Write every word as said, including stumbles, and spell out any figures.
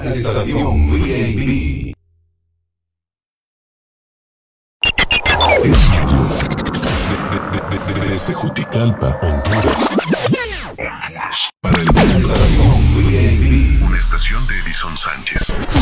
Estación V I P. Es radio. De, de, de, de, desde Juticalpa, Honduras. Honduras. Para el mundo. Estación V I P. Una estación de Edison Sánchez.